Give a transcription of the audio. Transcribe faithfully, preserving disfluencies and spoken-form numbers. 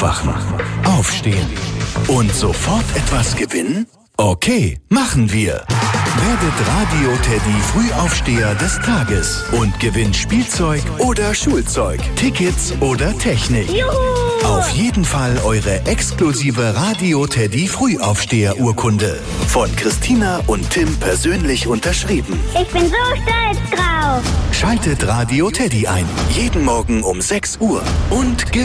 Aufwachen, aufstehen und sofort etwas gewinnen? Okay, machen wir. Werdet Radio Teddy Frühaufsteher des Tages und gewinnt Spielzeug oder Schulzeug, Tickets oder Technik. Juhu! Auf jeden Fall eure exklusive Radio Teddy Frühaufsteher Urkunde. Von Christina und Tim persönlich unterschrieben. Ich bin so stolz drauf. Schaltet Radio Teddy ein. Jeden Morgen um sechs Uhr. Und